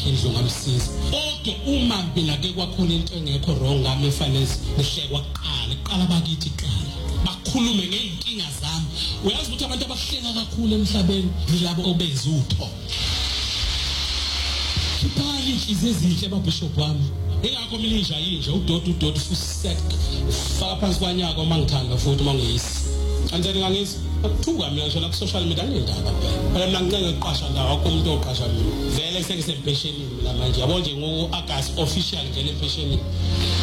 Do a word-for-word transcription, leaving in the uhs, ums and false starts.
lakhe endlu ngamsiza kodwa uma mina ke kwakhona into engekho wrong ngami efanele nihlekwa kuqala iqala bakithi iqala bakhulume ngeenkinga zami uyazi ukuthi abantu abahleka kakhulu emhlabeni yilabo obenza utho Kipali inhliziyo ezinhle ababishop wami ingakho mina inja yinja udodo udodo fusek faka phansi kwanyaka uma ngithanda futhi uma ngiyisi anjani ngangisi akuthuka mina nje la ku social media ngendaba phela mina ngincenge uqasha ndawo akho umuntu oqasha mina vele sengisempesheni mina manje yabo nje ngo August official ngene empesheni